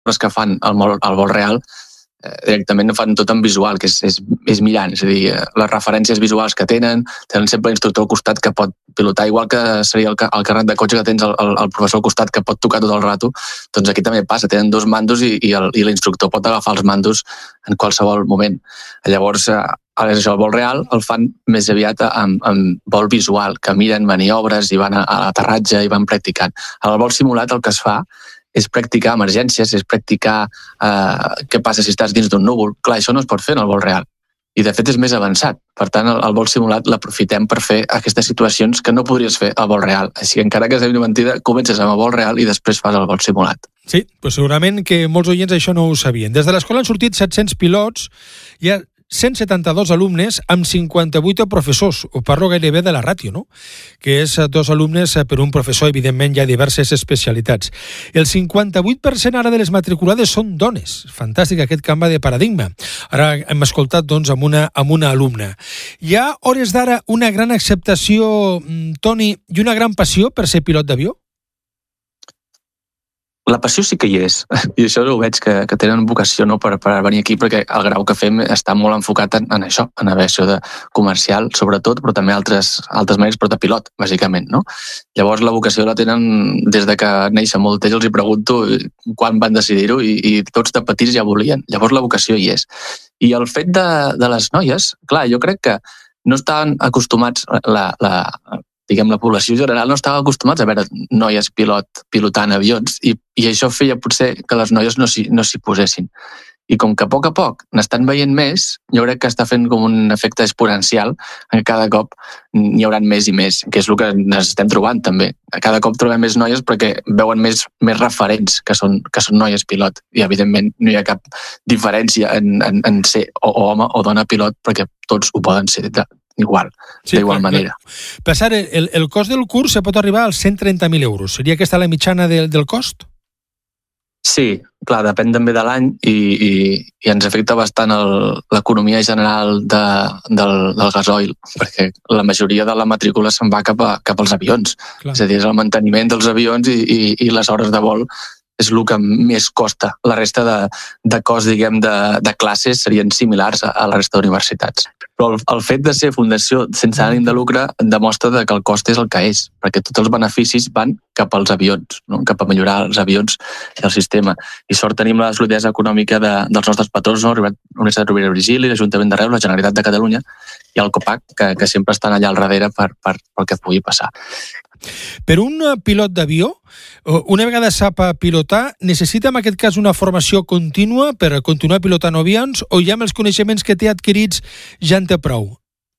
que fan el vol real directament ho fan tot en visual, que és mirant, és a dir, les referències visuals que tenen sempre l'instructor al costat que pot pilotar, igual que seria el carnet de cotxe que tens el professor al costat que pot tocar tot el rato, doncs aquí també passa, tenen 2 mandos i l'instructor pot agafar els mandos en qualsevol moment. Llavors, el vol real el fan més aviat amb vol visual, que miren maniobres i van a l'aterratge i van practicant. El vol simulat el que es fa és practicar emergències, és practicar què passa si estàs dins d'un núvol. Clar, això no es pot fer en el vol real. I, de fet, és més avançat. Per tant, el vol simulat l'aprofitem per fer aquestes situacions que no podries fer al vol real. Així que, encara que sembli mentida, comences amb el vol real i després fas el vol simulat. Sí, però segurament que molts oients això no ho sabien. Des de l'escola han sortit 700 pilots, hi ha 172 alumnes amb 58 professors. Ho parlo gairebé de la ràtio, no? Que és 2 alumnes per un professor, evidentment hi ha diverses especialitats. El 58% ara de les matriculades són dones. Fantàstic aquest canvi de paradigma. Ara hem escoltat, doncs, amb una alumna. Hi ha, hores d'ara, una gran acceptació, Toni, i una gran passió per ser pilot d'avió? La passió sí que hi és, i això ho veig que tenen vocació, no, per venir aquí, perquè el grau que fem està molt enfocat en això, en aviació de comercial, sobretot, però també altres maneres, però de pilot, bàsicament, no? Llavors la vocació la tenen des de que neixen molt ells, els hi pregunto quan van decidir-ho, i tots de petits ja volien. Llavors la vocació hi és. I el fet de les noies, clar, jo crec que no estaven acostumats, la població general no estava acostumats a veure noies pilotant avions i això feia potser que les noies no s'hi posessin. I com que a poc n'estan veient més, jo crec que està fent com un efecte exponencial en cada cop n'hi haurà més i més, que és el que ens estem trobant també. Cada cop trobem més noies perquè veuen més referents que són noies pilot i evidentment no hi ha cap diferència en ser o home o dona pilot perquè tots ho poden ser d'igual manera. Passar, el cost del curs se pot arribar als 130.000 euros. Seria aquesta la mitjana del cost? Sí, clar, depèn també de l'any i ens afecta bastant l'economia general del gasoil, perquè la majoria de la matrícula se'n va cap als avions. Clar. És a dir, és el manteniment dels avions i les hores de vol és el que més costa. La resta de cost, diguem, de classes serien similars a la resta d'universitats. Però el fet de ser fundació sense ànim de lucre demostra que el cost és el que és, perquè tots els beneficis van cap als avions, no? Cap a millorar els avions i el sistema. I sort tenim la solidesa econòmica dels nostres patrons, no? La Universitat Rovira i Virgili, l'Ajuntament de Reus, la Generalitat de Catalunya i el COPAC, que sempre estan allà al darrere pel que pugui passar. Per un pilot d'avió, una vegada sap pilotar, necessita en aquest cas una formació contínua per continuar pilotant avions o ja amb els coneixements que té adquirits ja en té prou?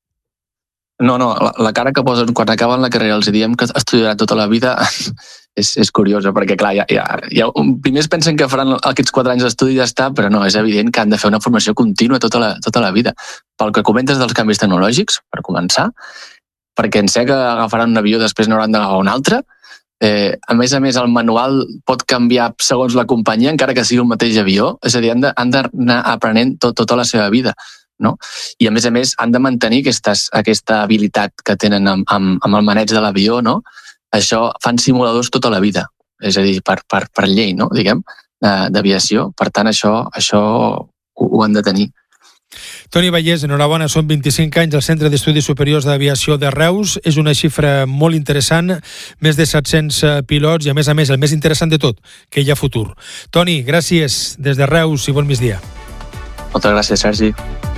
No, la cara que posen quan acaben la carrera els diem que estudiaran tota la vida és curiosa, perquè clar, primer es pensen que faran aquests 4 anys d'estudi i ja està, però no, és evident que han de fer una formació contínua tota la vida. Pel que comentes dels canvis tecnològics, per començar, perquè en sé que agafaran un avió després n'hauran d'agafar un altre. A més, el manual pot canviar segons la companyia, encara que sigui el mateix avió. És a dir, han d'anar aprenent tota la seva vida, no? I a més, han de mantenir aquesta habilitat que tenen amb el maneig de l'avió, no? Això fan simuladors tota la vida, és a dir, per llei, no? Diguem, d'aviació. Per tant, això ho han de tenir. Toni Vallès, enhorabona, són 25 anys al Centre d'Estudis Superiors d'Aviació de Reus. És una xifra molt interessant, més de 700 pilots i, a més, el més interessant de tot, que hi ha futur. Toni, gràcies des de Reus i bon migdia. Moltes gràcies, Sergi.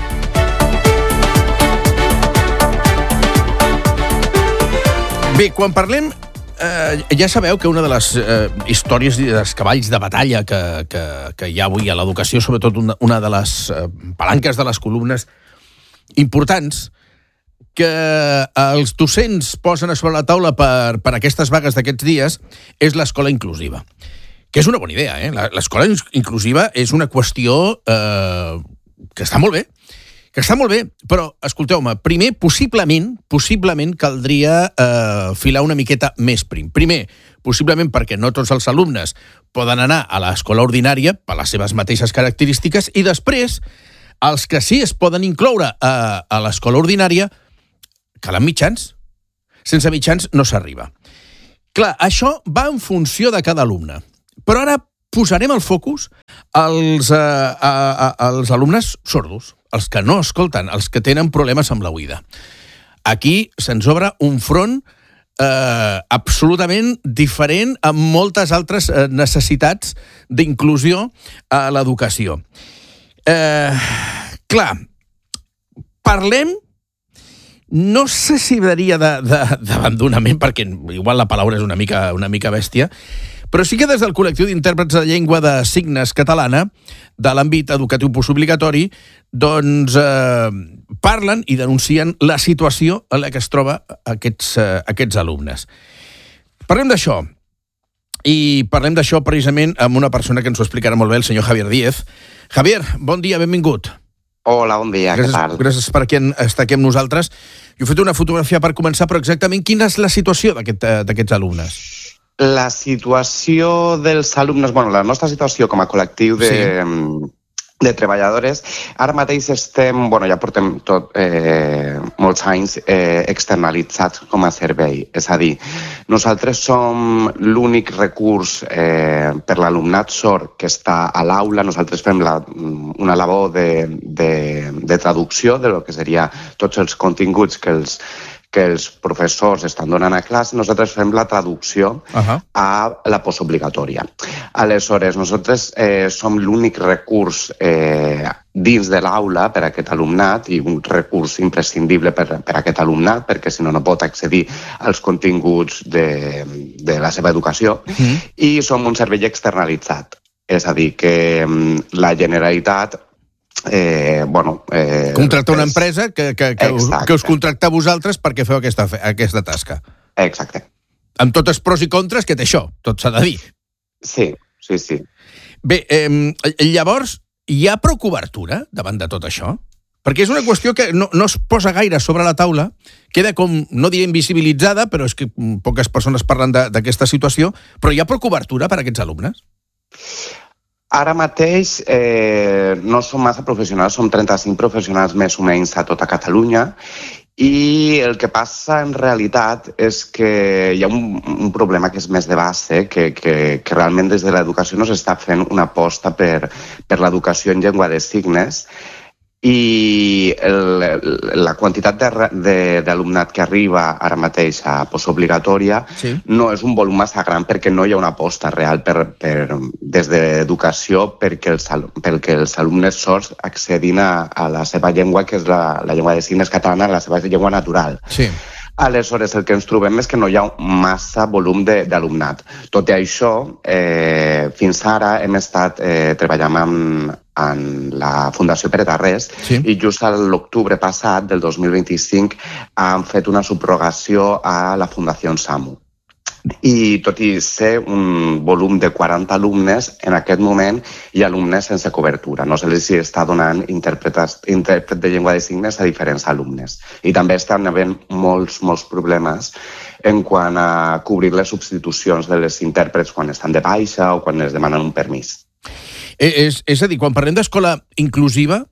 Bé, quan parlem, ja sabeu que una de les històries dels cavalls de batalla que hi ha avui a l'educació, sobretot una de les palanques de les columnes importants que els docents posen a sobre la taula per aquestes vagues d'aquests dies és l'escola inclusiva. Que és una bona idea, eh? L'escola inclusiva és una qüestió que està molt bé, però, escolteu-me, primer, possiblement caldria filar una miqueta més prim. Primer, possiblement perquè no tots els alumnes poden anar a l'escola ordinària per les seves mateixes característiques i després, els que sí es poden incloure a l'escola ordinària, calen mitjans. Sense mitjans no s'arriba. Clar, això va en funció de cada alumne. Però ara posarem el focus als alumnes sordos, els que no escolten, els que tenen problemes amb l'oïda. Aquí se'ns obre un front absolutament diferent amb moltes altres necessitats d'inclusió a l'educació. Clar, parlem, no sé si diria d'abandonament, perquè igual la paraula és una mica bèstia, però sí que des del col·lectiu d'intèrprets de llengua de signes catalana, de l'àmbit educatiu postobligatori, doncs parlen i denuncien la situació en la que es troba aquests alumnes. Parlem d'això. I parlem d'això precisament amb una persona que ens ho explicarà molt bé, el senyor Javier Díez. Javier, bon dia, benvingut. Hola, bon dia, què tal? Gràcies per estar aquí amb nosaltres. Jo he fet una fotografia per començar, però exactament quina és la situació d'aquests alumnes? La situació dels alumnes, la nostra situació com a col·lectiu de treballadores, ara mateix estem, ja portem molts anys externalitzats com a servei. És a dir, nosaltres som l'únic recurs per l'alumnat sord que està a l'aula. Nosaltres fem una labor de traducció de lo que seria tots els continguts que els professors estan donant a classe. Nosaltres fem la traducció a la postobligatòria. Aleshores, nosaltres som l'únic recurs dins de l'aula per a aquest alumnat i un recurs imprescindible per a aquest alumnat, perquè si no pot accedir als continguts de la seva educació, i som un servei externalitzat. És a dir, que la Generalitat contractar una empresa que us contracta a vosaltres perquè feu aquesta tasca. Exacte. Amb tots els pros i contres que té això, tot s'ha de dir. Sí. Bé, llavors, hi ha prou cobertura davant de tot això? Perquè és una qüestió que no es posa gaire sobre la taula, queda com, no diré invisibilitzada, però és que poques persones parlen d'aquesta situació, però hi ha prou cobertura per a aquests alumnes? Ara mateix no som massa professionals, som 35 professionals més o menys a tota Catalunya, i el que passa en realitat és que hi ha un problema que és més de base, que realment des de l'educació no s'està fent una aposta per l'educació en llengua de signes, i la quantitat d'alumnat que arriba ara mateix a postobligatòria no és un volum massa gran, perquè no hi ha una aposta real des de l'educació perquè els alumnes sords accedin a la seva llengua, que és la llengua de signes catalana, la seva llengua natural. Sí. Aleshores, el que ens trobem és que no hi ha massa volum d'alumnat. Tot i això, fins ara hem estat treballant amb la Fundació Pere Tarrés, i just a l'octubre passat del 2025 han fet una subrogació a la Fundació SAMU. I tot i ser un volum de 40 alumnes, en aquest moment hi ha alumnes sense cobertura. No se les està donant intèrpret de llengua de signes a diferents alumnes. I també estan havent molts problemes en quant a cobrir les substitucions de les intèrprets quan estan de baixa o quan es demanen un permís. És a dir, quan parlem d'escola inclusiva,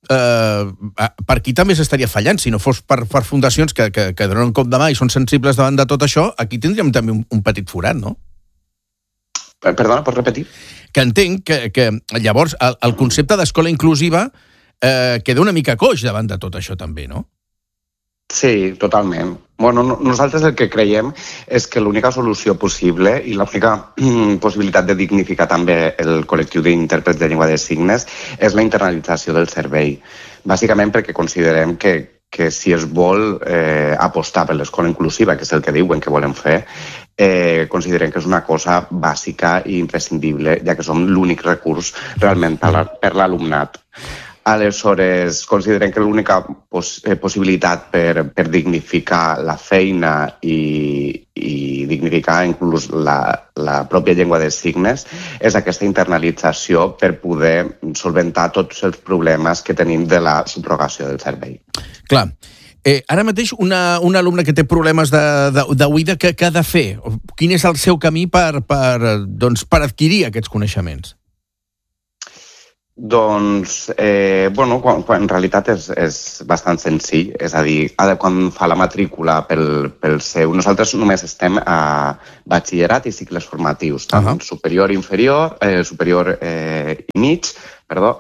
per aquí també s'estaria fallant. Si no fos per fundacions que donen un cop de mà i són sensibles davant de tot això, aquí tindríem també un petit forat, no? Perdona, pots repetir? Que entenc que llavors el concepte d'escola inclusiva queda una mica coix davant de tot això també, no? Sí, totalment. Nosaltres el que creiem és que l'única solució possible i l'única possibilitat de dignificar també el col·lectiu d'intèrprets de llengua de signes és la internalització del servei. Bàsicament perquè considerem que si es vol apostar per l'escola inclusiva, que és el que diuen que volen fer, considerem que és una cosa bàsica i imprescindible, ja que som l'únic recurs realment per l'alumnat. Aleshores, considerem que l'única possibilitat per dignificar la feina i dignificar inclús la pròpia llengua de signes és aquesta internalització per poder solventar tots els problemes que tenim de la subrogació del servei. Clar. Ara mateix, un alumne que té problemes d'oïda, què ha de fer? Quin és el seu camí per adquirir aquests coneixements? Doncs, en realitat és bastant senzill, és a dir, quan fa la matrícula pel seu... Nosaltres només estem a batxillerat i cicles formatius, tant superior i inferior, superior i mig, perdó,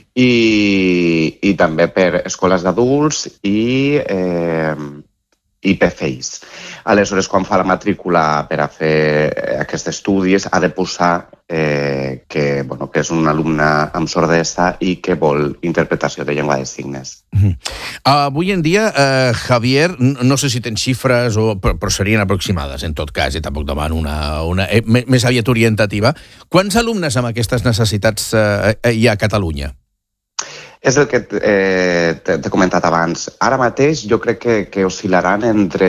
i també per escoles d'adults i PFIs. Aleshores, quan fa la matrícula per a fer aquests estudis, ha de posar que és un alumne amb sordesa i que vol interpretació de llengua de signes. Avui en dia, Javier, no sé si tens xifres, però serien aproximades, en tot cas, i tampoc demano una més aviat orientativa. Quants alumnes amb aquestes necessitats hi ha a Catalunya? És el que t'he comentat abans. Ara mateix jo crec que oscil·laran entre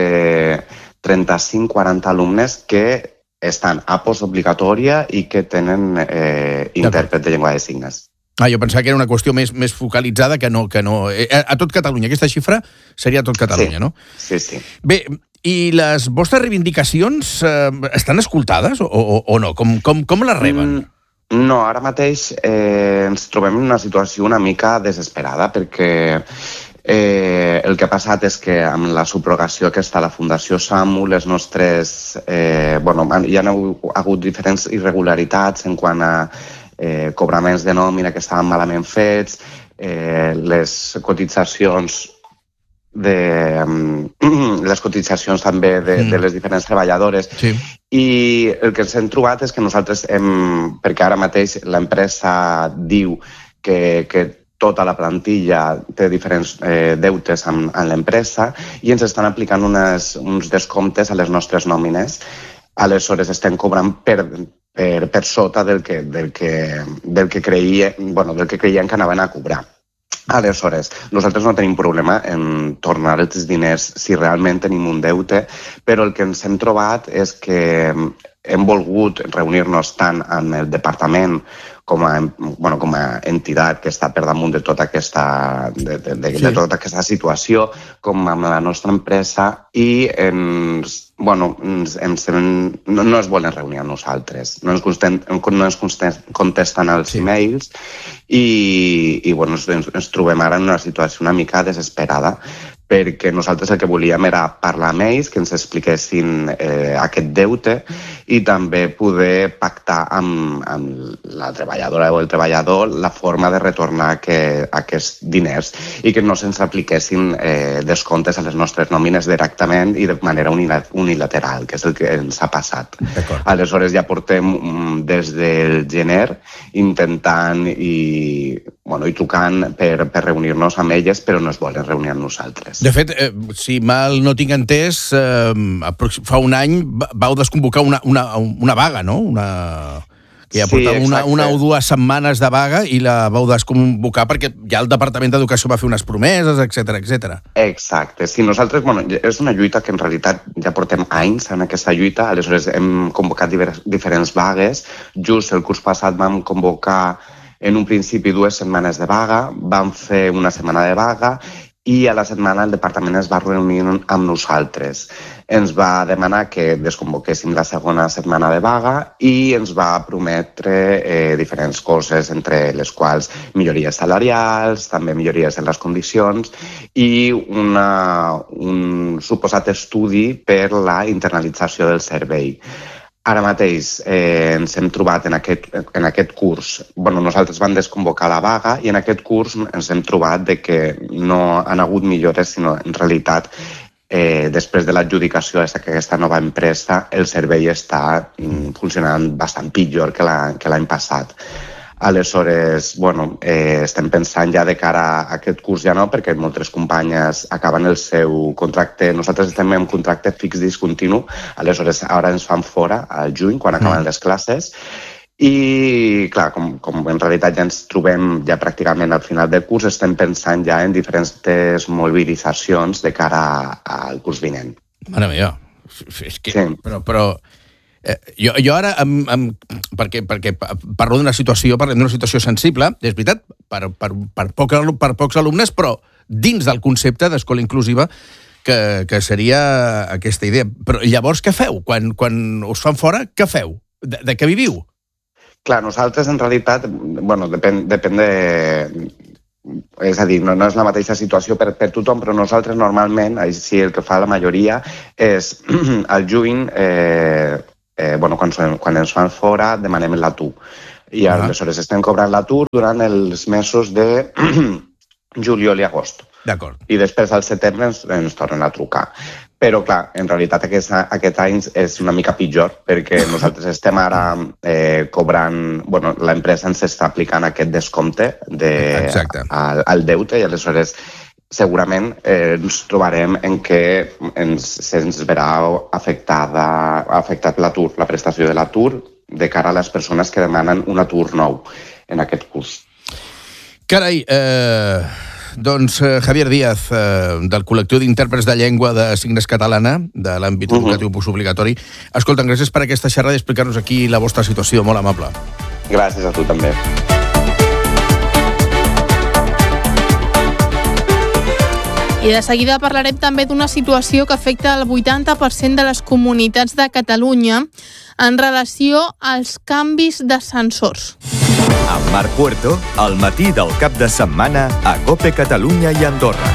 35-40 alumnes que estan a postobligatòria i que tenen intèrpret de llengua de signes. Jo pensava que era una qüestió més focalitzada que no. A tot Catalunya. Aquesta xifra seria a tot Catalunya, no? Sí. Bé, i les vostres reivindicacions estan escoltades o no? Com les reben? No, ara mateix ens trobem en una situació una mica desesperada perquè el que ha passat és que amb la subrogació que està a la Fundació SAMU, les nostres... hi ha hagut diferents irregularitats en quant a cobraments de nòmina que estaven malament fets, les cotitzacions també de les diferents treballadores. Sí. I el que ens hem trobat és que nosaltres perquè ara mateix l'empresa diu que tota la plantilla té diferents deutes amb l'empresa i ens estan aplicant uns descomptes a les nostres nòmines. Aleshores estem cobrant per sota del que creien que anaven a cobrar. Aleshores, nosaltres no tenim problema en tornar els diners si realment tenim un deute, però el que ens hem trobat és que hem volgut reunir-nos tant amb el departament com a entitat que està per damunt de tota aquesta situació, com amb la nostra empresa, i no es volen reunir amb nosaltres. No ens contesten els e-mails i ens trobem ara en una situació una mica desesperada perquè nosaltres el que volíem era parlar amb ells, que ens expliquessin aquest deute i també poder pactar amb la treballadora o el treballador la forma de retornar aquests diners i que no se'ns apliquessin descomptes a les nostres nòmines directament i de manera unilateral, que és el que ens ha passat. Aleshores ja portem des del gener intentant i trucant per reunir-nos amb elles, però no es volen reunir amb nosaltres. De fet, si mal no tinc entès, fa un any vau desconvocar una vaga, no? Que ja portava una o dues setmanes de vaga i la vau desconvocar perquè ja el Departament d'Educació va fer unes promeses, etc. Exacte. Sí, nosaltres, és una lluita que en realitat ja portem anys en aquesta lluita, aleshores hem convocat diferents vagues. Just el curs passat vam convocar en un principi 2 setmanes de vaga, vam fer una setmana de vaga i a la setmana el departament es va reunir amb nosaltres. Ens va demanar que desconvoquéssim la segona setmana de vaga i ens va prometre diferents coses, entre les quals millories salarials, també millories en les condicions i un suposat estudi per la internalització del servei. Ara mateix ens hem trobat en aquest curs, nosaltres vam desconvocar la vaga i en aquest curs ens hem trobat que no han hagut millores, sinó en realitat després de l'adjudicació d'aquesta nova empresa el servei està funcionant bastant pitjor que l'any passat. Aleshores, estem pensant ja de cara a aquest curs ja no, perquè moltes companyes acaben el seu contracte. Nosaltres estem en contracte fix discontinu, aleshores ara ens fan fora al juny, quan acaben les classes. I, clar, com en realitat ja ens trobem ja pràcticament al final del curs, estem pensant ja en diferents mobilitzacions de cara al curs vinent. Mare meva, és que... Sí. Però jo ara, perquè parlem d'una situació sensible, és veritat, per pocs alumnes, però dins del concepte d'escola inclusiva que seria aquesta idea. Però llavors què feu? Quan us fan fora, què feu? De què viviu? Clar, nosaltres en realitat, bueno, depèn de... És a dir, no és la mateixa situació per tothom, però nosaltres normalment, així el que fa la majoria, és al juny, quan ens fan fora, demanem l'atur. I aleshores estem cobrant l'atur durant els mesos de juliol i agost. D'acord. I després al setembre ens tornen a trucar. Però, clar, en realitat aquest any és una mica pitjor, perquè nosaltres estem ara cobrant... Bueno, l'empresa ens està aplicant aquest descompte al deute i aleshores segurament ens trobarem en què se'ns verà afectat l'atur, la prestació de l'atur, de cara a les persones que demanen un atur nou en aquest curs. Carai, doncs Javier Díaz, del col·lectiu d'intèrprets de llengua de signes catalana, de l'àmbit educatiu postobligatori. Escolta, gràcies per aquesta xerrada i explicar-nos aquí la vostra situació, molt amable. Gràcies a tu també. I de seguida parlarem també d'una situació que afecta el 80% de les comunitats de Catalunya en relació als canvis d'ascensors. Amb Marc Puerto, al matí del cap de setmana a COPE Catalunya i Andorra.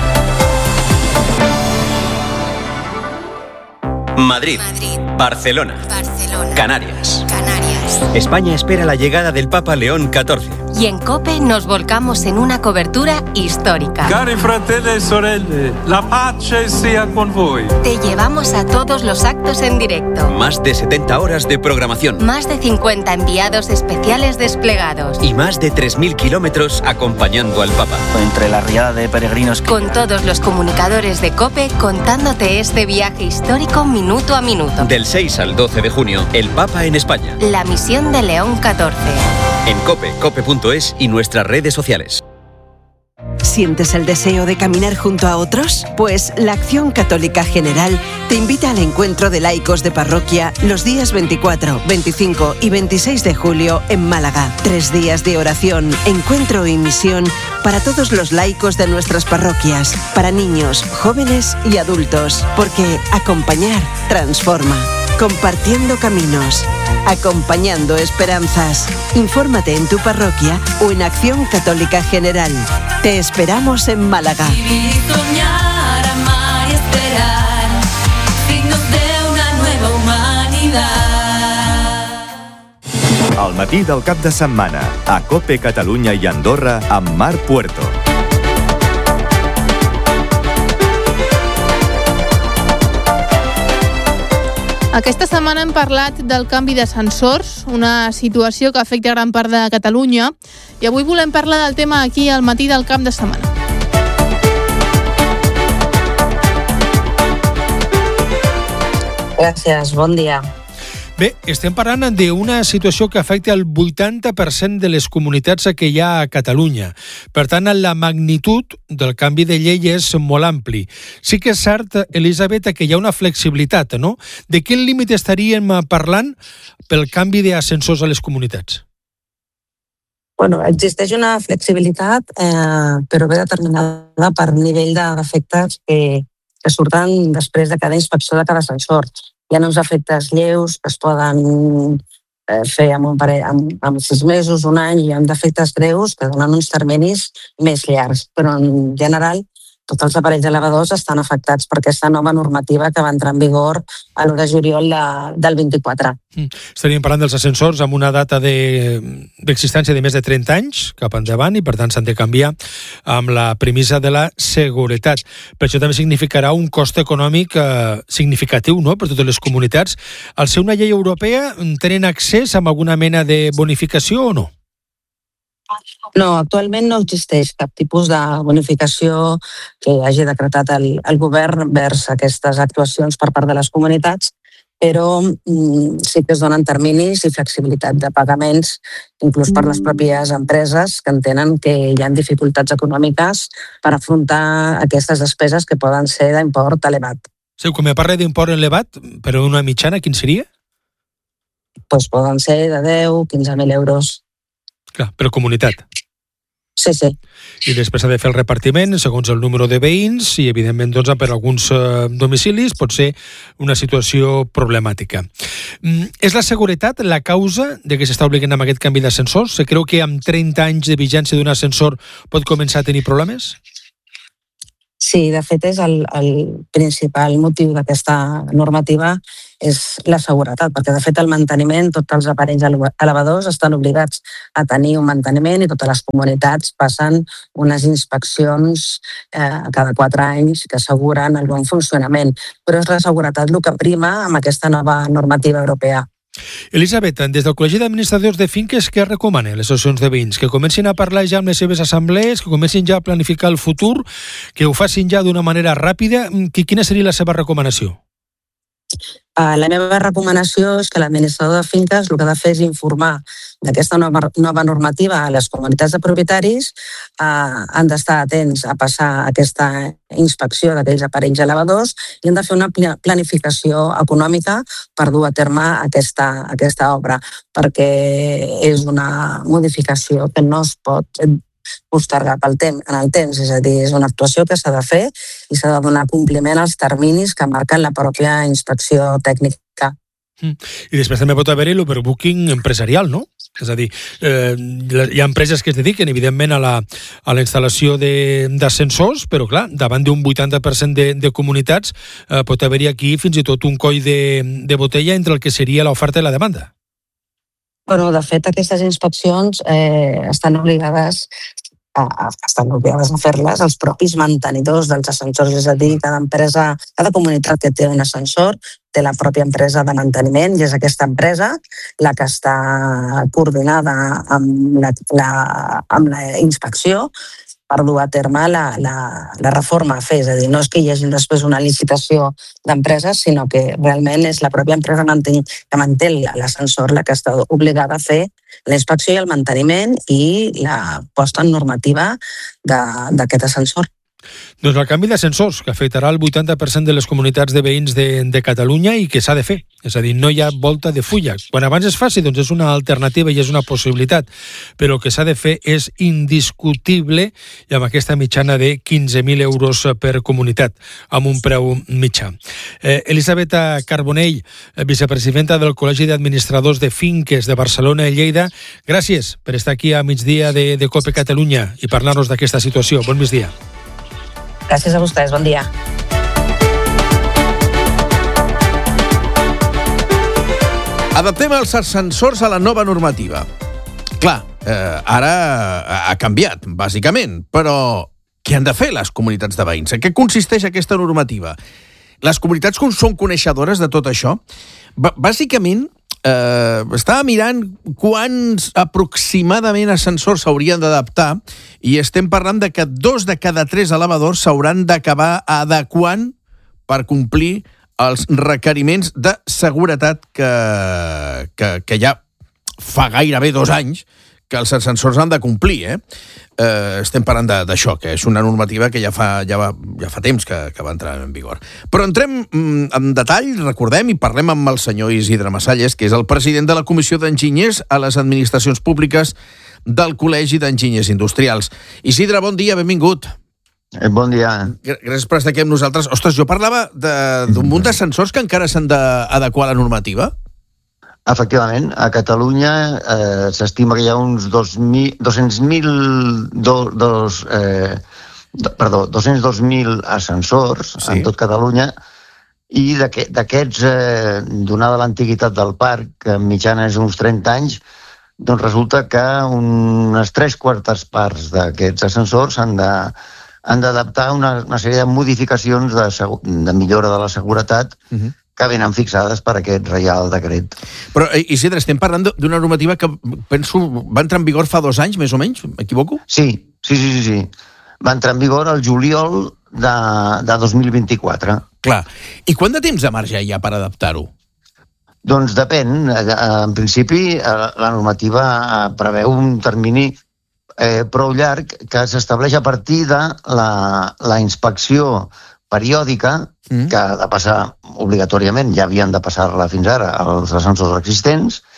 Madrid, Barcelona, Canarias. España espera la llegada del Papa León XIV. Y en COPE nos volcamos en una cobertura histórica. Cari fratelli e sorelle, la pace sia con voi. Te llevamos a todos los actos en directo. Más de 70 horas de programación. Más de 50 enviados especiales desplegados. Y más de 3.000 kilómetros acompañando al Papa. Entre la riada de peregrinos que... Con todos los comunicadores de COPE contándote este viaje histórico minuto a minuto. Del 6 al 12 de junio, el Papa en España. La misión de León XIV. En COPE, cope.es y nuestras redes sociales. ¿Sientes el deseo de caminar junto a otros? Pues la Acción Católica General te invita al encuentro de laicos de parroquia los días 24, 25 y 26 de julio en Málaga. 3 días de oración, encuentro y misión para todos los laicos de nuestras parroquias, para niños, jóvenes y adultos, porque acompañar transforma. Compartiendo caminos, acompañando esperanzas. Infórmate en tu parroquia o en Acción Católica General. Te esperamos en Málaga. Vivir, soñar, amar y esperar, signos de una nueva humanidad. Al matí del cap de setmana a COPE Catalunya i Andorra amb Marc Puerto. Aquesta setmana hem parlat del canvi d'ascensors, una situació que afecta gran part de Catalunya, i avui volem parlar del tema aquí al matí del cap de setmana. Gràcies, bon dia. Bé, estem parlant d'una situació que afecta el 80% de les comunitats que hi ha a Catalunya. Per tant, la magnitud del canvi de llei és molt ampli. Sí que és cert, Elisabet, que hi ha una flexibilitat, no? De quin límit estaríem parlant pel canvi d'ascensors a les comunitats? Bueno, existeix una flexibilitat, però ve determinada per nivell d'efectes que surten després de cada inspecció de cada ascensor. Hi ha uns efectes lleus que es poden fer amb 6 mesos, un any, i hi ha defectes greus que donen uns terminis més llargs. Però en general tots els aparells elevadors estan afectats per aquesta nova normativa que va entrar en vigor a l'1 de juliol del 24. Estaríem parlant dels ascensors amb una data d'existència de més de 30 anys cap endavant i per tant s'han de canviar amb la premissa de la seguretat. Per això també significarà un cost econòmic significatiu, no?, per totes les comunitats. Al ser una llei europea, tenen accés a alguna mena de bonificació o no? No, actualment no existeix cap tipus de bonificació que hagi decretat el govern vers aquestes actuacions per part de les comunitats, però sí que es donen terminis i flexibilitat de pagaments, inclús per les pròpies empreses que entenen que hi ha dificultats econòmiques per afrontar aquestes despeses que poden ser d'import elevat. Sí, quan me parla d'import elevat, però una mitjana, quin seria? Pues poden ser de 10, 15.000 euros. Clar, per comunitat. Sí, sí. I després s'ha de fer el repartiment segons el número de veïns i, evidentment, doncs, per alguns domicilis pot ser una situació problemàtica. És la seguretat la causa de que s'està obligant amb aquest canvi d'ascensors? Se creu que amb 30 anys de vigència d'un ascensor pot començar a tenir problemes? Sí, de fet és el principal motiu d'aquesta normativa és la seguretat, perquè de fet el manteniment, tots els aparells elevadors estan obligats a tenir un manteniment i totes les comunitats passen unes inspeccions cada 4 anys que asseguren el bon funcionament. Però és la seguretat el que prima amb aquesta nova normativa europea. Elisabet, des del Col·legi d'Administradors de Finques, què recomanen les associacions de veïns? Que comencin a parlar ja amb les seves assemblees, que comencin ja a planificar el futur, que ho facin ja d'una manera ràpida. Quina seria la seva recomanació? La meva recomanació és que l'administrador de finques el que ha de fer és informar d'aquesta nova normativa a les comunitats de propietaris. Han d'estar atents a passar aquesta inspecció d'aquells aparells elevadors i han de fer una planificació econòmica per dur a terme aquesta obra, perquè és una modificació que no es pot postergar en el temps, és a dir, és una actuació que s'ha de fer i s'ha de donar compliment als terminis que marquen la pròpia inspecció tècnica. I després també pot haver-hi l'overbooking empresarial, no? És a dir, hi ha empreses que es dediquen, evidentment, a la instal·lació d'ascensors, però, clar, davant d'un 80% de comunitats pot haver-hi aquí fins i tot un coll de botella entre el que seria l'oferta i la demanda. Bueno, de fet, aquestes inspeccions estan obligades a fer-les els propis mantenidors dels ascensors, és a dir, cada comunitat que té un ascensor té la pròpia empresa de manteniment i és aquesta empresa la que està coordinada amb la inspecció per dur a terme la reforma a fer. És a dir, no és que hi hagi després una licitació d'empreses, sinó que realment és la pròpia empresa que manté l'ascensor la que està obligada a fer la inspecció i el manteniment i la posta en normativa d'aquest ascensor. Doncs el canvi d'ascensors, que afectarà el 80% de les comunitats de veïns de Catalunya i que s'ha de fer. És a dir, no hi ha volta de fulla. Quan abans es faci, doncs és una alternativa i és una possibilitat. Però el que s'ha de fer és indiscutible i amb aquesta mitjana de 15.000 euros per comunitat, amb un preu mitjà. Elisabet Carbonell, vicepresidenta del Col·legi d'Administradors de Finques de Barcelona i Lleida, gràcies per estar aquí a migdia de COPE Catalunya i parlar-nos d'aquesta situació. Bon migdia. Gràcies a vostès, bon dia. Adaptem els ascensors a la nova normativa. Clar, ara ha canviat, bàsicament, però què han de fer les comunitats de veïns? En què consisteix aquesta normativa? Les comunitats són coneixedores de tot això? Bàsicament, estava mirant quants aproximadament ascensors s'haurien d'adaptar i estem parlant de que 2 de cada 3 elevadors s'hauran d'acabar adequant per complir els requeriments de seguretat que ja fa gairebé 2 anys que els ascensors han de complir. Estem parlant d'això, que és una normativa que ja fa temps que va entrar en vigor. Però entrem en detall, recordem i parlem amb el senyor Isidre Massalles, que és el president de la Comissió d'Enginyers a les Administracions Públiques del Col·legi d'Enginyers Industrials. Isidre, bon dia, benvingut. Bon dia. Gràcies per estar aquí amb nosaltres. Ostres, jo parlava d'un munt d'ascensors que encara s'han d'adequar a la normativa. Efectivament, a Catalunya s'estima que hi ha uns 202.000 ascensors en tot Catalunya i d'aquests, donada l'antiguitat del parc, que en mitjana és uns 30 anys, doncs resulta que unes 3/4 parts d'aquests ascensors han d'adaptar una sèrie de modificacions de millora de la seguretat que venen fixades per aquest Reial Decret. Però, Isidre, estem parlant d'una normativa que, penso, va entrar en vigor fa 2 anys, més o menys? M'equivoco? Sí. Va entrar en vigor el juliol de 2024. Clar. I quant de temps de marge hi ha per adaptar-ho? Doncs depèn. En principi, la normativa preveu un termini prou llarg que s'estableix a partir de la inspecció periòdica que ha de passar obligatòriament, ja havien de passar-la fins ara als ascensors existents,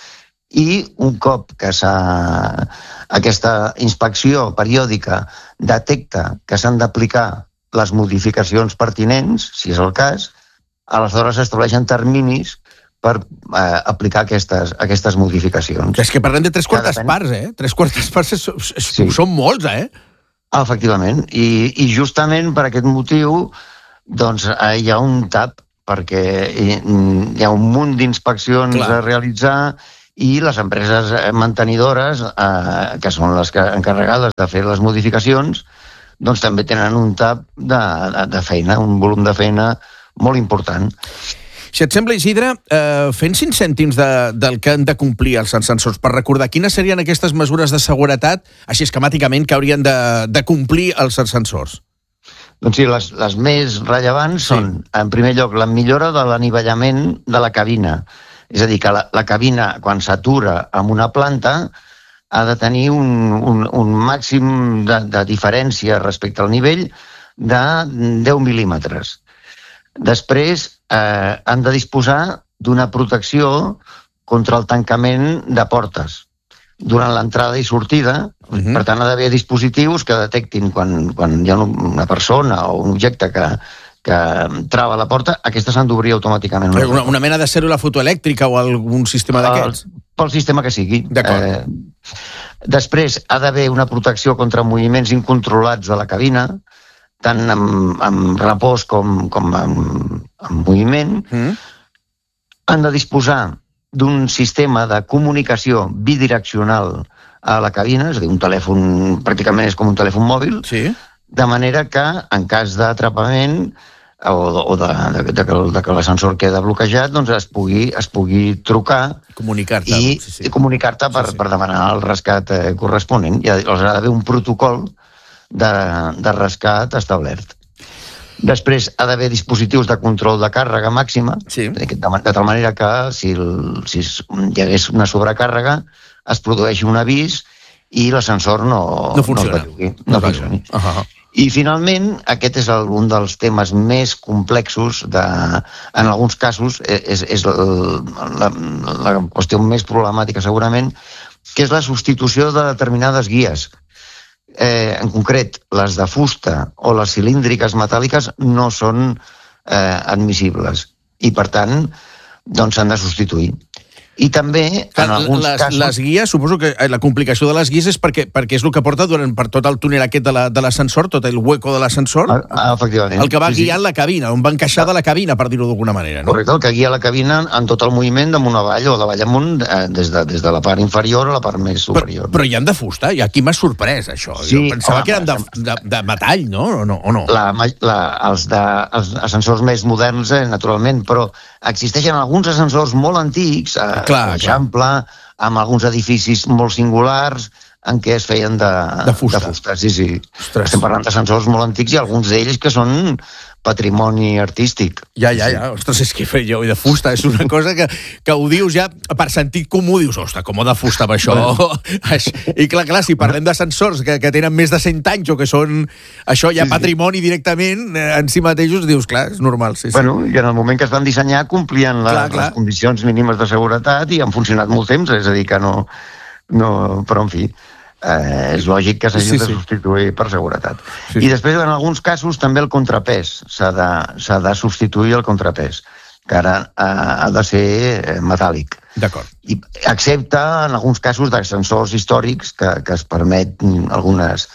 i un cop que aquesta inspecció periòdica detecta que s'han d'aplicar les modificacions pertinents, si és el cas, aleshores s'estableixen terminis per aplicar aquestes modificacions. És que parlem de 3/4 parts, eh? 3/4 parts són molts, eh? Efectivament, i justament per aquest motiu doncs hi ha un tap, perquè hi ha un munt d'inspeccions a realitzar i les empreses mantenidores, que són les encarregades de fer les modificacions, doncs també tenen un tap de feina, un volum de feina molt important. Si et sembla, Isidre, fent 5 cèntims del que han de complir els ascensors, per recordar quines serien aquestes mesures de seguretat, així esquemàticament, que haurien de complir els ascensors? Doncs sí, les més rellevants són, en primer lloc, la millora de l'anivellament de la cabina. És a dir, que la cabina, quan s'atura en una planta, ha de tenir un màxim de diferència respecte al nivell de 10 mil·límetres. Després, han de disposar d'una protecció contra el tancament de portes durant l'entrada i sortida. Per tant, ha d'haver dispositius que detectin quan hi ha una persona o un objecte que trava la porta, aquestes s'han d'obrir automàticament. Una mena de cèl·lula fotoelèctrica o algun sistema d'aquests? Pel sistema que sigui. D'acord. Després, ha d'haver una protecció contra moviments incontrolats de la cabina, tant amb repòs com amb moviment. Han de disposar d'un sistema de comunicació bidireccional a la cabina, és a dir, un telèfon, pràcticament és com un telèfon mòbil, de manera que, en cas d'atrapament o de que l'ascensor queda bloquejat, doncs es pugui trucar i comunicar-te per demanar el rescat corresponent. I ha d'haver un protocol de rescat establert. Després ha d'haver dispositius de control de càrrega màxima, de tal manera que si hi hagués una sobrecàrrega es produeixi un avís i l'ascensor no funcioni. I finalment, aquest és un dels temes més complexos, en alguns casos és la qüestió més problemàtica segurament, que és la substitució de determinades guies. En concret, les de fusta o les cilíndriques metàl·liques no són admissibles i, per tant, doncs s'han de substituir. I també, en alguns casos... Les guies, suposo que la complicació de les guies és perquè és el que porta per tot el túnel aquest de l'ascensor, tot el hueco de l'ascensor, efectivament, el que va guiant la cabina, on va encaixar de la cabina, per dir-ho d'alguna manera, no? Correcte, el que guia la cabina en tot el moviment d'amunt avall o d'avall amunt, des de la part inferior a la part més superior. Però hi han de fusta? I aquí m'ha sorprès, això. Jo pensava que eren de metall, no? O no? Els ascensors més moderns, naturalment, però existeixen alguns ascensors molt antics, per exemple, amb alguns edificis molt singulars en què es feien de fusta. Sí. Estem parlant d'ascensors molt antics i alguns d'ells que són patrimoni artístic. Ja. Ostres, és que jo de fusta és una cosa que ho dius ja per sentit comú, dius, ostres, com de fusta amb això. I clar, si parlem d'ascensors que tenen més de 100 anys o que són això ja patrimoni directament en si mateixos, dius, clar, és normal. Bueno, i en el moment que es van dissenyar complien les condicions mínimes de seguretat i han funcionat molt temps, és a dir, que no... Però, en fi, és lògic que s'hagin de substituir per seguretat. I després, en alguns casos, també el contrapès. S'ha de substituir el contrapès, que ara ha de ser metàl·lic. D'acord. Excepte en alguns casos d'ascensors històrics que es permet algunes...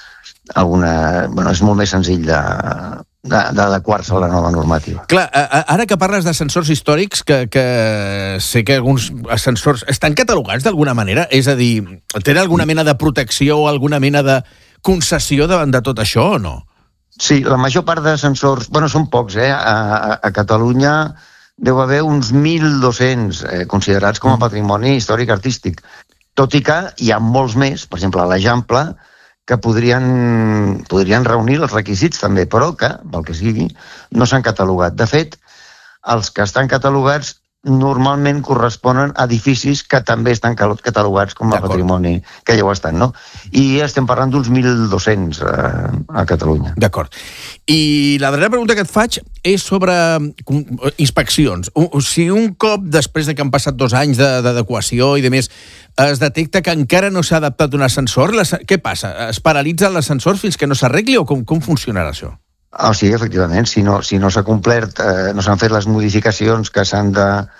Bueno, és molt més senzill d'adequar-se a la nova normativa. Clar, ara que parles d'ascensors històrics, que sé que alguns ascensors estan catalogats d'alguna manera, és a dir, tenen alguna mena de protecció o alguna mena de concessió davant de tot això o no? Sí, la major part d'ascensors, bueno, són pocs, a Catalunya deu haver uns 1.200 considerats com a patrimoni històric artístic, tot i que hi ha molts més, per exemple, a l'Eixample, que podrien reunir els requisits també, però que, pel que sigui, no s'han catalogat. De fet, els que estan catalogats normalment corresponen a edificis que també estan catalogats com a patrimoni, que ja ho estan, no? I estem parlant d'uns 1.200 a Catalunya. D'acord. I la darrera pregunta que et faig és sobre inspeccions. Si un cop, després de que han passat 2 anys d'adequació i de més, es detecta que encara no s'ha adaptat un ascensor, què passa? Es paralitza l'ascensor fins que no s'arregli o com funcionarà això? Sí, efectivament. Si no s'ha complert, no s'han fet les modificacions que s'han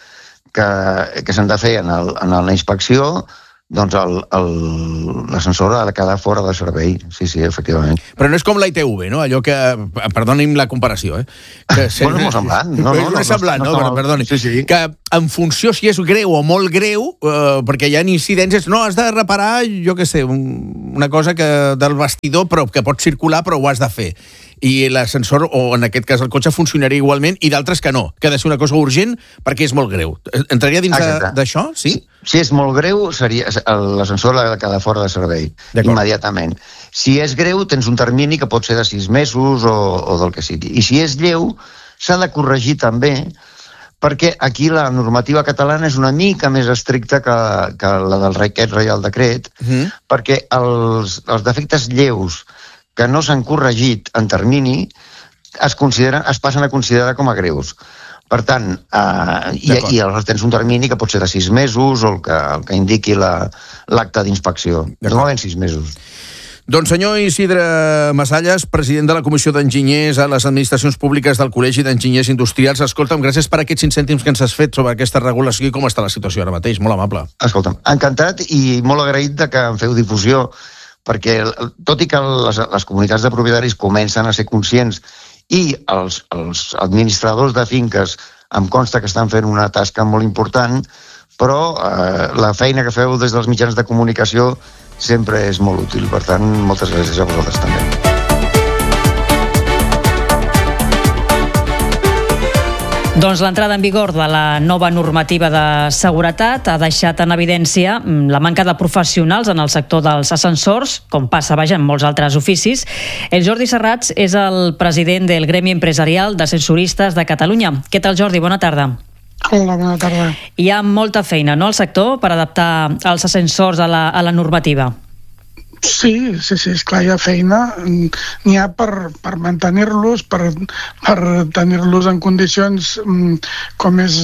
de fer en la inspecció, doncs l'ascensor ha de quedar fora de servei. Sí, efectivament. Però no és com la ITV, no? Allò que... Perdoni'm la comparació, Que bueno, és molt semblant. No és semblant, perdoni. Sí. Que en funció si és greu o molt greu, perquè hi ha incidències, no, has de reparar, jo què sé, una cosa del vestidor, però que pot circular, però ho has de fer. I l'ascensor, o en aquest cas el cotxe, funcionaria igualment, i d'altres que no, que ha de ser una cosa urgent perquè és molt greu. Entraria dins d'això, sí? Si és molt greu, l'ascensor ha de quedar fora de servei, immediatament. Si és greu, tens un termini que pot ser de 6 mesos o del que sigui. I si és lleu, s'ha de corregir també, perquè aquí la normativa catalana és una mica més estricta que la del Reial Decret, perquè els defectes lleus que no s'han corregit en termini es passen a considerar com a greus. Per tant, i aleshores tens un termini que pot ser de 6 mesos o el que indiqui l'acte d'inspecció. Normalment 6 mesos. Doncs senyor Isidre Masalles, president de la Comissió d'Enginyers a les Administracions Públiques del Col·legi d'Enginyers Industrials, escolta'm, gràcies per aquests 5 cèntims que ens has fet sobre aquesta regulació i com està la situació ara mateix. Molt amable. Escolta'm, encantat i molt agraït que em feu difusió, perquè tot i que les comunitats de propietaris comencen a ser conscients i els administradors de finques em consta que estan fent una tasca molt important, però la feina que feu des dels mitjans de comunicació sempre és molt útil. Per tant, moltes gràcies a vosaltres també. Doncs l'entrada en vigor de la nova normativa de seguretat ha deixat en evidència la manca de professionals en el sector dels ascensors, com passa, en molts altres oficis. El Jordi Serrats és el president del Gremi Empresarial d'Ascensoristes de Catalunya. Què tal, Jordi? Bona tarda. Hola, bona tarda. Hi ha molta feina, no?, al sector per adaptar els ascensors a la normativa. Sí, esclar, hi ha feina. N'hi ha per mantenir-los, per tenir-los en condicions com és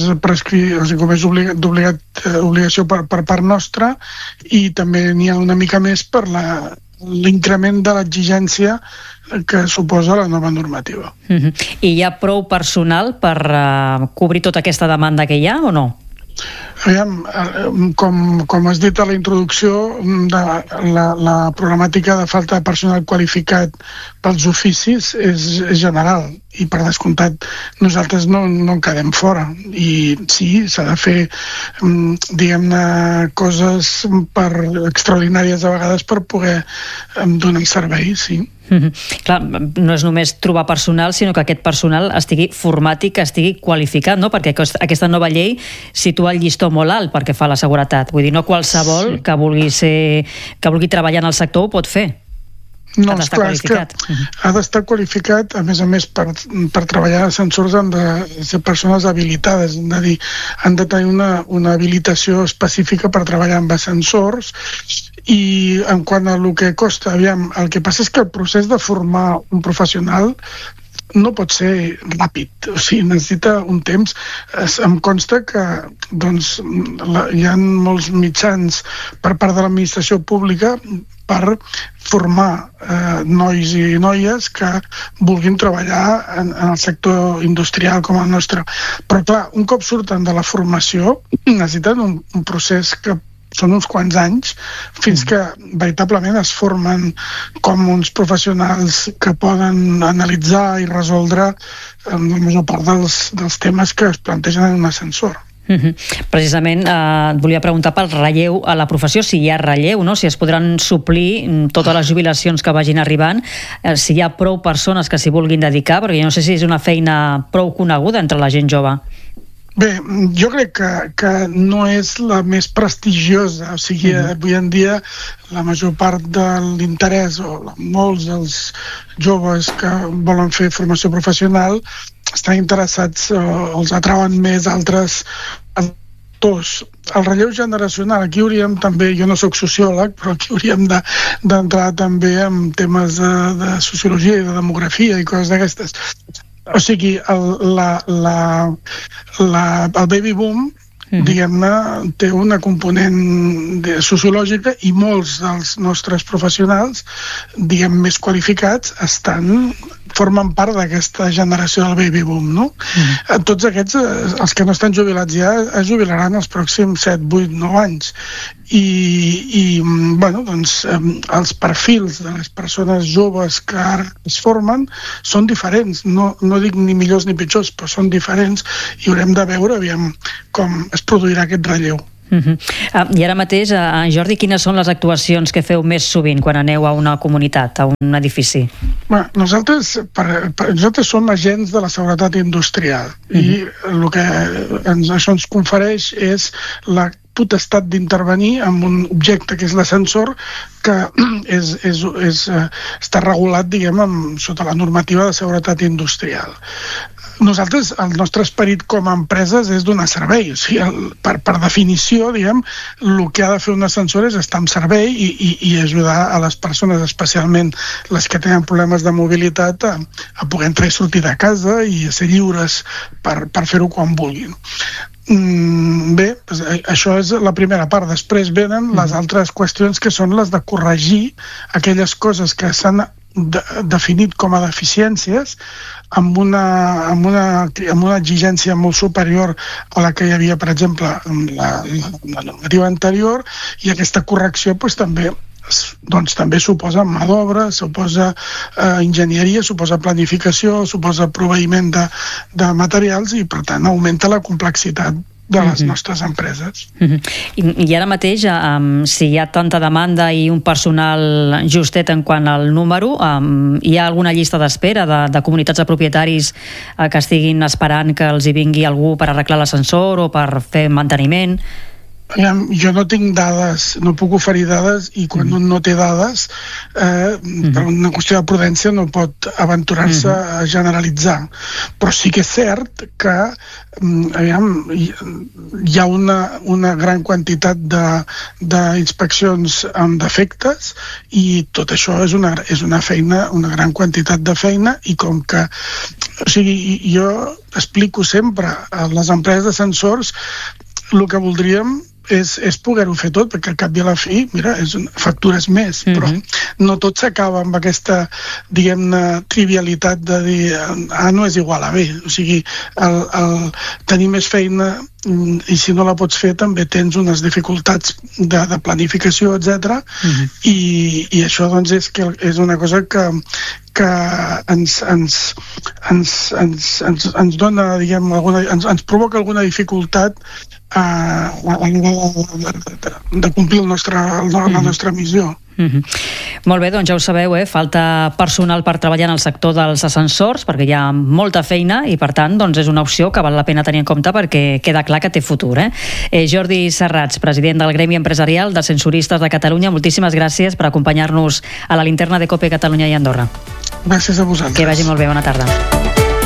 d'obligació per part nostra, i també n'hi ha una mica més per l'increment de l'exigència que suposa la nova normativa. I hi ha prou personal per cobrir tota aquesta demanda que hi ha o no? Aviam, com has dit a la introducció, la problemàtica de falta de personal qualificat pels oficis és general, i per descomptat nosaltres no en quedem fora. I sí, s'ha de fer, diguem-ne, coses extraordinàries a vegades per poder donar el servei, sí. Clar, no és només trobar personal, sinó que aquest personal estigui format i que estigui qualificat, no? Perquè aquesta nova llei situa el llistó molt alt perquè fa la seguretat. Vull dir, no qualsevol que vulgui treballar en el sector ho pot fer. No, esclar, és que ha d'estar qualificat. A més, per treballar en ascensors han de ser persones habilitades, és a dir, han de tenir una habilitació específica per treballar amb ascensors. I en quant a el que costa, aviam, el que passa és que el procés de formar un professional no pot ser ràpid, o sigui, necessita un temps. Em consta que hi ha molts mitjans per part de l'administració pública per formar nois i noies que vulguin treballar en el sector industrial com el nostre. Però clar, un cop surten de la formació necessiten un procés que són uns quants anys fins que veritablement es formen com uns professionals que poden analitzar i resoldre la major part dels temes que es plantegen en un ascensor. Precisament et volia preguntar pel relleu a la professió, si hi ha relleu, no? Si es podran suplir totes les jubilacions que vagin arribant, si hi ha prou persones que s'hi vulguin dedicar, perquè jo no sé si és una feina prou coneguda entre la gent jove. Bé, jo crec que no és la més prestigiosa, o sigui, avui en dia la major part de l'interès, o molts dels joves que volen fer formació professional estan interessats, els atrauen més altres factors. El relleu generacional, aquí hauríem també, jo no soc sociòleg, però aquí hauríem d'entrar també en temes de sociologia i de demografia i coses d'aquestes. O sigui, el baby boom, diguem-ne, té una component sociològica i molts dels nostres professionals, diguem, més qualificats, formen part d'aquesta generació del baby boom, no? Tots aquests, els que no estan jubilats ja, es jubilaran els pròxims 7, 8, 9 anys. I bueno, doncs, els perfils de les persones joves que ara es formen són diferents. No dic ni millors ni pitjors, però són diferents i haurem de veure, aviam, com es produirà aquest relleu. I ara mateix, Jordi, quines són les actuacions que feu més sovint quan aneu a una comunitat, a un edifici? Nosaltres som agents de la seguretat industrial i el que això ens confereix és la potestat d'intervenir amb un objecte que és l'ascensor, que està regulat, diguem, sota la normativa de seguretat industrial. Nosaltres, el nostre esperit com a empreses és donar servei. O sigui, per definició, diguem, el que ha de fer un ascensor és estar en servei i ajudar a les persones, especialment les que tenen problemes de mobilitat, a poder entrar i sortir de casa i a ser lliures per fer-ho quan vulguin. Bé, això és la primera part. Després venen les altres qüestions, que són les de corregir aquelles coses que s'han definit com a deficiències amb una exigència molt superior a la que hi havia, per exemple, en la normativa anterior, i aquesta correcció també suposa mà d'obra, suposa enginyeria, suposa planificació, suposa proveïment de materials i, per tant, augmenta la complexitat de les nostres empreses. I ara mateix, si hi ha tanta demanda i un personal justet en quant al número, hi ha alguna llista d'espera de comunitats de propietaris que estiguin esperant que els hi vingui algú per arreglar l'ascensor o per fer manteniment? Jo no tinc dades, no puc oferir dades, i quan un no té dades, per una qüestió de prudència no pot aventurar-se a generalitzar. Però sí que és cert que hi ha una gran quantitat d'inspeccions amb defectes, i tot això és una feina, una gran quantitat de feina, i com que, o sigui, jo explico sempre a les empreses d'ascensors, el que voldríem és poder-ho fer tot, perquè al cap i a la fi, mira, factures més, però no tot s'acaba amb aquesta, diguem-ne, trivialitat de dir A no és igual a B. O sigui, el tenir més feina, i si no la pots fer també tens unes dificultats de planificació, etc. I això, doncs, és una cosa que ens dona, diguem, ens provoca alguna dificultat de complir la nostra missió. Molt bé, doncs ja ho sabeu, falta personal per treballar en el sector dels ascensors, perquè hi ha molta feina i, per tant, doncs és una opció que val la pena tenir en compte, perquè queda clar que té futur. Jordi Serrats, president del Gremi Empresarial d'Ascensoristes de Catalunya, moltíssimes gràcies per acompanyar-nos a la linterna de COPE Catalunya i Andorra. Gràcies a vosaltres. Que vagi molt bé, bona tarda.